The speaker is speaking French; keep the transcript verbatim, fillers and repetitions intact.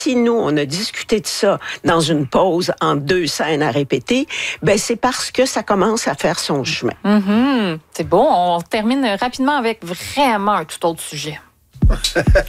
si nous, on a discuté de ça dans une pause en deux scènes à répéter, ben c'est parce que ça commence à faire son chemin. Mm-hmm. C'est bon. On termine rapidement avec vraiment un tout autre sujet.